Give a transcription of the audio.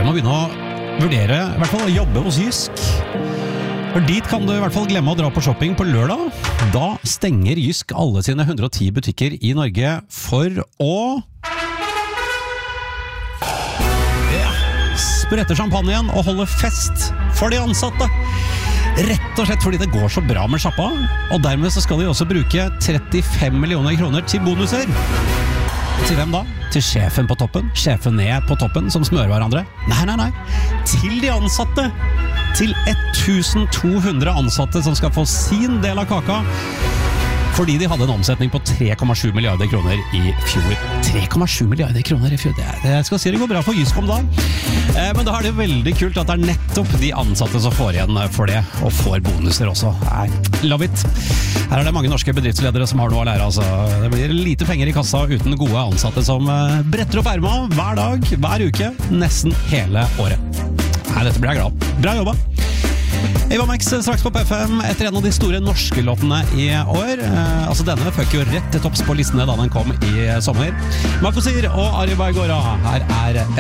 jeg må begynne å vurdere, i hvert fall å jobbe hos Jysk. For dit kan du i hvert fall glemme å dra på shopping på lørdag. Da stenger Jysk alle sine 110 butikker i Norge for å sprette champagnen og holde fest for de ansatte. Rett og slett fordi det går så bra med sjappa, og dermed så skal de også bruke 35 millioner kroner til bonuser. Til hvem da? Til sjefen på toppen? Sjefen ned på toppen som smører hverandre? Nei. Til de ansatte! Til 1200 ansatte som skal få sin del av kaka, fordi de hadde en omsetning på 3,7 milliarder kroner i fjor. 3,7 milliarder kroner i fjor, jeg skal si det går bra for Jysk om dagen. Men da er det veldig kult at det er nettopp de ansatte som får igjen for det, og får bonuser også. Nei, love it. Her er det mange norske bedriftsledere som har noe å lære, altså. Det blir lite penger i kassa uten gode ansatte som bretter opp erma hver dag, hver uke, nesten hele året. Nei, dette blir jeg glad. Bra jobba! Eva Max straks på P5 etter en av de store norske låtene i år. Altså denne føk jo rett til topps på listene da den kom i sommer. Marco Sir og Ari Bergårda, her er